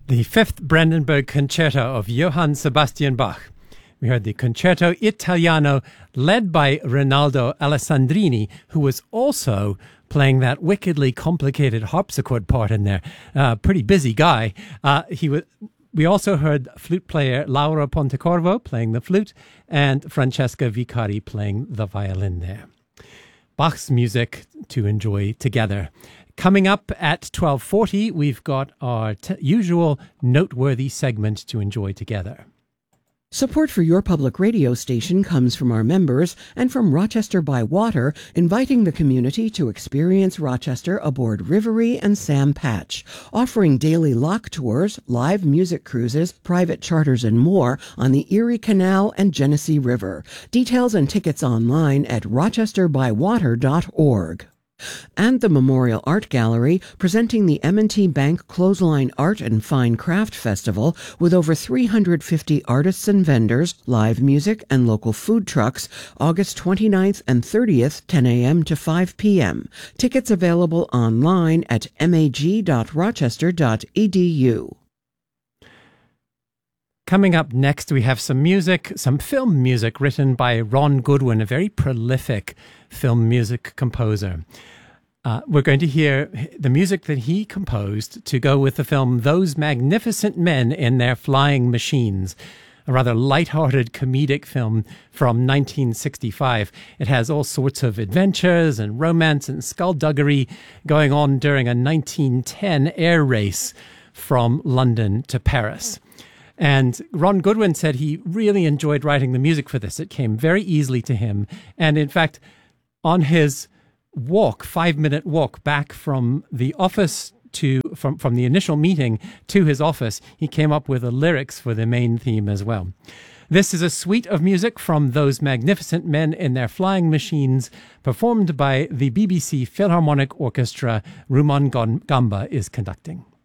The Fifth Brandenburg Concerto of Johann Sebastian Bach. We heard the Concerto Italiano led by Rinaldo Alessandrini, who was also playing that wickedly complicated harpsichord part in there. Pretty busy guy. We also heard flute player Laura Pontecorvo playing the flute and Francesca Vicari playing the violin there. Bach's music to enjoy together. Coming up at 12:40, we've got our usual noteworthy segment to enjoy together. Support for your public radio station comes from our members and from Rochester by Water, inviting the community to experience Rochester aboard Riverie and Sam Patch, offering daily lock tours, live music cruises, private charters, and more on the Erie Canal and Genesee River. Details and tickets online at rochesterbywater.org. And the Memorial Art Gallery, presenting the M&T Bank Clothesline Art and Fine Craft Festival with over 350 artists and vendors, live music, and local food trucks, August 29th and 30th, 10 a.m. to 5 p.m. Tickets available online at mag.rochester.edu. Coming up next, we have some music, some film music written by Ron Goodwin, a very prolific film music composer. We're going to hear the music that he composed to go with the film Those Magnificent Men in Their Flying Machines, a rather light-hearted comedic film from 1965. It has all sorts of adventures and romance and skullduggery going on during a 1910 air race from London to Paris. And Ron Goodwin said he really enjoyed writing the music for this. It came very easily to him. And in fact, on his walk, 5-minute walk back from the office from the initial meeting to his office, he came up with the lyrics for the main theme as well. This is a suite of music from Those Magnificent Men in Their Flying Machines, performed by the BBC Philharmonic Orchestra. Rumon Gamba is conducting.